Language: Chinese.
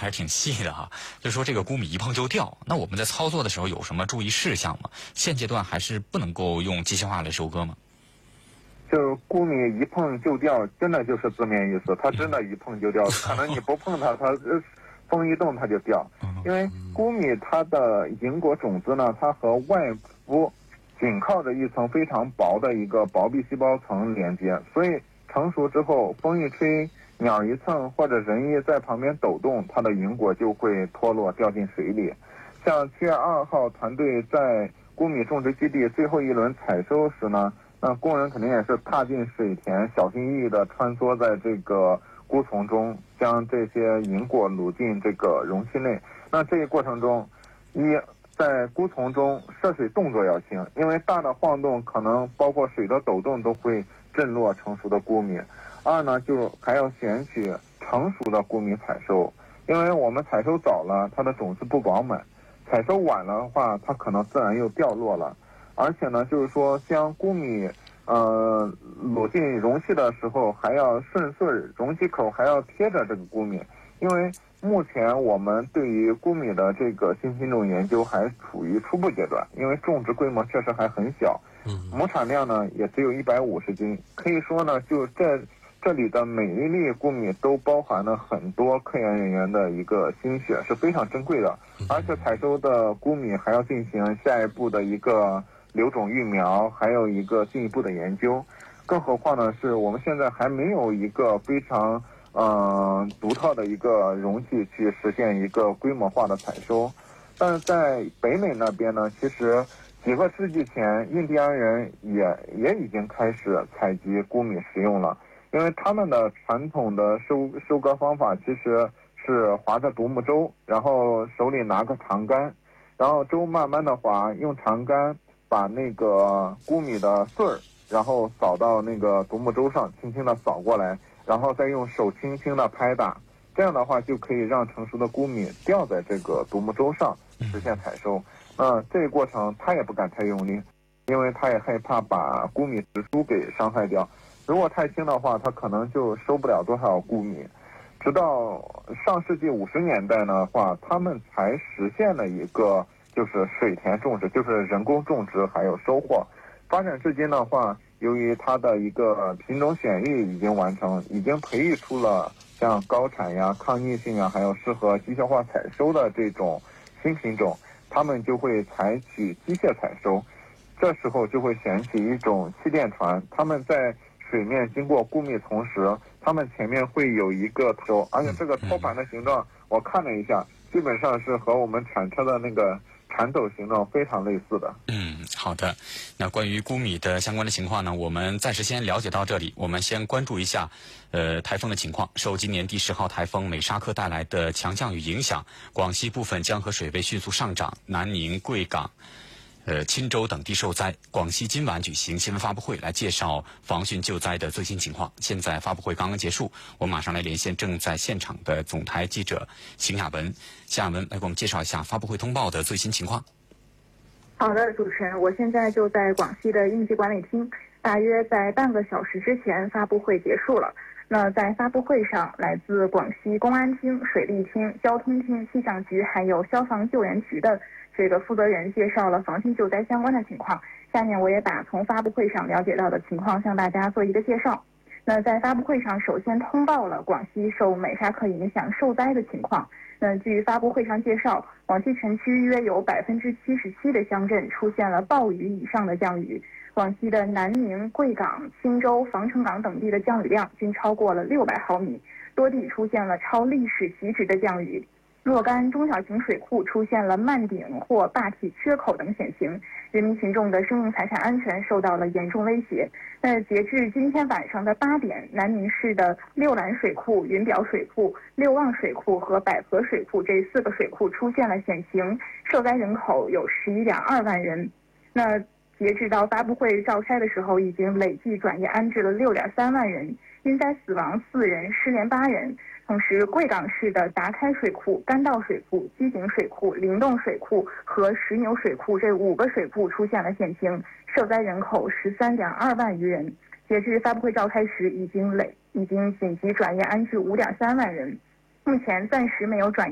还是挺细的哈。就说这个钴米一碰就掉，那我们在操作的时候有什么注意事项吗？现阶段还是不能够用机械化来收割吗？ 就是钴米一碰就掉，真的就是字面意思，它真的一碰就掉，可能你不碰它，风一动它就掉。因为钴米它的银果种子呢，它和外部紧靠着一层非常薄的一个薄壁细胞层连接，所以成熟之后，风一吹，鸟一蹭或者人一在旁边抖动，它的银果就会脱落掉进水里。像7月2号团队在钴米种植基地最后一轮采收时呢，那工人肯定也是踏进水田，小心翼翼地穿梭在这个菇丛中，将这些银果卤进这个容器内。那这一过程中，在菇丛中涉水动作要轻，因为大的晃动可能包括水的抖动都会震落成熟的钴米。二呢，就还要选取成熟的钴米采收，因为我们采收早了，它的种子不饱满；采收晚了的话，它可能自然又掉落了。而且呢，就是说将钴米卤进容器的时候，还要顺遂，容器口还要贴着这个钴米，因为目前我们对于钴米的这个新品种研究还处于初步阶段，因为种植规模确实还很小，亩产量呢也只有150斤，可以说呢，就这里的每一粒钴米都包含了很多科研人员的一个心血，是非常珍贵的。而且采收的钴米还要进行下一步的一个留种育苗，还有一个进一步的研究。更何况呢，是我们现在还没有一个非常独特的一个容器去实现一个规模化的采收。但是在北美那边呢，其实几个世纪前，印第安人也已经开始采集钴米食用了。因为他们的传统的收割方法其实是划着独木舟，然后手里拿个长杆，然后舟慢慢的划，用长杆把那个钴米的穗儿，然后扫到那个独木舟上，轻轻的扫过来，然后再用手轻轻的拍打，这样的话就可以让成熟的钴米吊在这个独木舟上实现采收。这个过程他也不敢太用力，因为他也害怕把钴米直输给伤害掉。如果太轻的话，它可能就收不了多少钴米。直到上世纪50年代的话，他们才实现了一个就是水田种植，就是人工种植还有收获。发展至今的话，由于它的一个品种选育已经完成，已经培育出了像高产呀、抗逆性啊，还有适合机械化采收的这种新品种，他们就会采取机械采收。这时候就会选取一种气垫船，他们在水面经过钴米丛时，它们前面会有一个头，而且这个托盘的形状我看了一下，基本上是和我们铲车的那个铲斗形状非常类似的。 好的。那关于钴米的相关的情况呢，我们暂时先了解到这里。我们先关注一下台风的情况。受今年第10号台风美沙克带来的强降雨影响，广西部分江河水位迅速上涨，南宁、贵港钦州等地受灾。广西今晚举行新闻发布会，来介绍防汛救灾的最新情况。现在发布会刚刚结束，我们马上来连线正在现场的总台记者邢亚文。邢亚文来给我们介绍一下发布会通报的最新情况。 好的，主持人，我现在就在广西的应急管理厅，大约在半个小时之前发布会结束了。那在发布会上，来自广西公安厅、水利厅、交通厅、气象局还有消防救援局的这个负责人介绍了防汛救灾相关的情况。下面我也把从发布会上了解到的情况向大家做一个介绍。那在发布会上，首先通报了广西受美沙克影响受灾的情况。那据发布会上介绍，广西全区约有77%的乡镇出现了暴雨以上的降雨。广西的南宁、贵港、钦州、防城港等地的降雨量均超过了600毫米，多地出现了超历史极值的降雨。若干中小型水库出现了漫顶或坝体缺口等险情，人民群众的生命财产安全受到了严重威胁。那截至今天晚上的8点，南宁市的六兰水库、云表水库、六旺水库和百合水库这4个水库出现了险情，受灾人口有11.2万人。那截至到发布会召开的时候，已经累计转业安置了6.3万人，因灾死亡4人，失联8人。同时，贵港市的达开水库、甘道水库、机井水库、灵洞水库和石牛水库这5个水库出现了险情，受灾人口13.2万余人。截至发布会召开时，已经紧急转业安置5.3万人，目前暂时没有转